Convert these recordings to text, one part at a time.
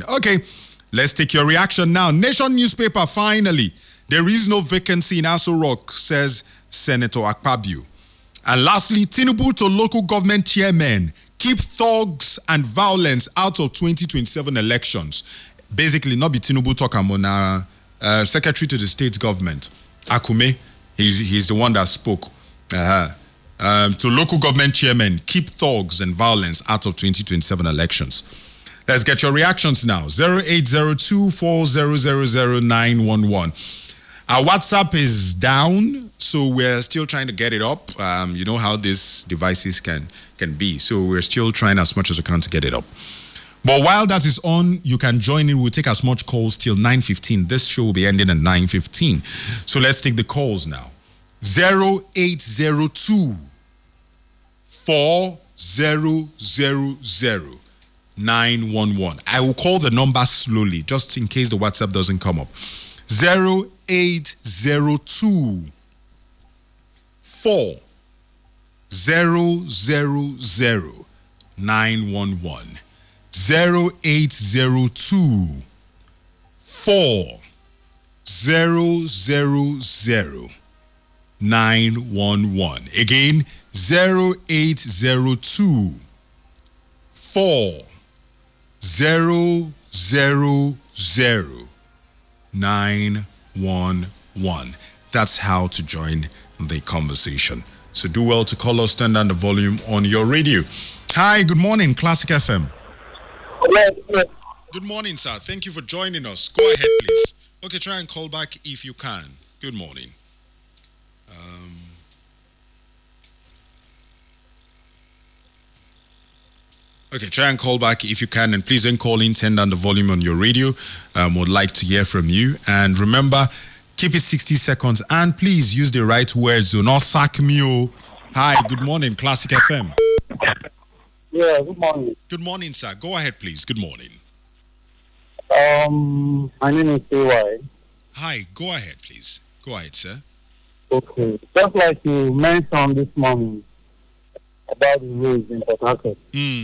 Okay, let's take your reaction now. Nation newspaper, finally. There is no vacancy in Aso Rock, says Senator Akpabio. And lastly, Tinubu to local government chairmen. Keep thugs and violence out of 2027 elections. Basically, not be Tinubu Tokamona, secretary to the state government. Akume, he's the one that spoke. To local government chairmen, keep thugs and violence out of 2027 elections. Let's get your reactions now. 080240000911. Our WhatsApp is down, so we're still trying to get it up. You know how these devices can be. So we're still trying as much as we can to get it up. But while that is on, you can join in. We'll take as much calls till 9:15. This show will be ending at 9:15. So let's take the calls now. 0802 4000 911. I will call the number slowly, just in case the WhatsApp doesn't come up. 0802 4000 911. 0802 4000 911. Again, 0802 4000 911. That's how to join the conversation. So do well to call us, turn down the volume on your radio. Hi, good morning, Classic FM. Good morning, sir. Thank you for joining us. Go ahead, please. Okay, try and call back if you can. Good morning. Okay, try and call back if you can, and please don't call in, turn down the volume on your radio. Would like to hear from you. And remember, keep it 60 seconds, and please use the right words. Do not sack me. Hi, good morning, Classic FM. Yeah, good morning. Good morning, sir. Go ahead, please. Good morning. My name is AY. Hi, go ahead, please. Go ahead, sir. Okay. Just like you mentioned this morning about the roads in Port Harcourt.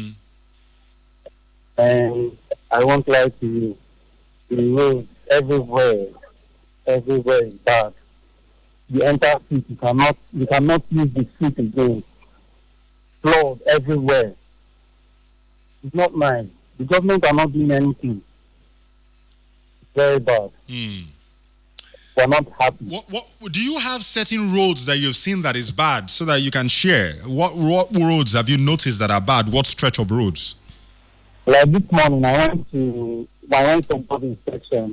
And I won't lie to you, the roads everywhere is bad. You enter street, you cannot use the street again. Flood everywhere. It's not nice. The government are not doing anything. It's very bad. We're not happy. What do you have certain roads that you've seen that is bad so that you can share? What roads have you noticed that are bad? What stretch of roads? Like this morning, I went to body inspection.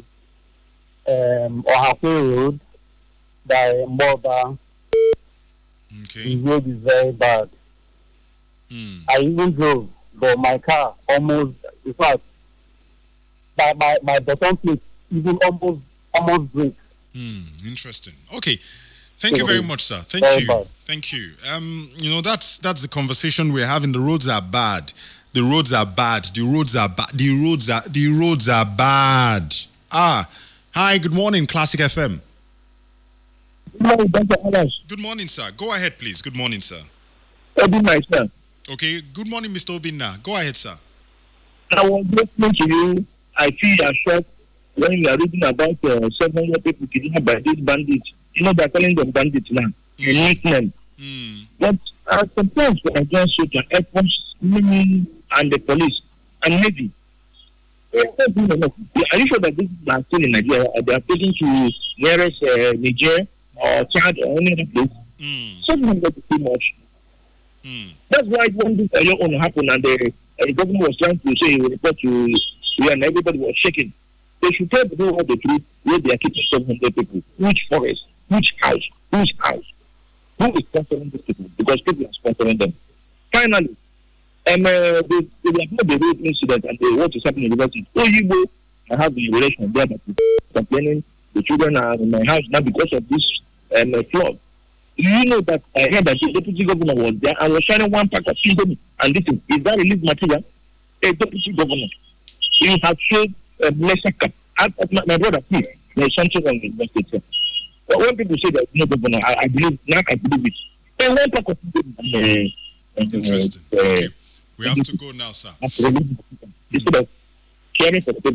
Ohafe Road, by Mboba. Okay. The road is very bad. I even drove, but my car almost, in fact, my bottom plate even almost breaks. Interesting. Okay. Thank you very much, sir. Thank you. Thank you. You know, that's the conversation we're having. The roads are bad. The roads are bad. The roads are bad. The roads are bad. Hi, good morning, Classic FM. Good morning, Dr. Alash. Good morning, sir. Go ahead, please. Good morning, sir. Sir. Okay. Good morning, Mr. Obinna. Go ahead, sir. I was listening to you. I feel you're shocked when you are reading about 700 people kidnapped by these bandits. You know, they're calling them bandits now. You need them. But sometimes when I join social efforts, meaning and the police and Navy, are you sure that this is still in Nigeria? They are taken to nearest Niger or Chad or any other place? Something not too much. That's why when this own happened and the government was trying to say a report to you and everybody was shaking. They should tell the whole the truth where they are keeping 700 people. Which forest? Which house? Whose house? Who is sponsoring these people? Because people are sponsoring them. Finally, they have not the road incident and they want to happen in the university. I have the relation there that complaining the children are in my house now because of this flood. You know that I heard that the deputy governor was there and was sharing one pack of children and this is that release material? A deputy governor. He has showed a lesser cap. My brother, please, there's something wrong with the state. But when people say that no governor, I believe it. And one pack of children. Interesting. Okay. We have to go now, sir. Instead of caring for the people.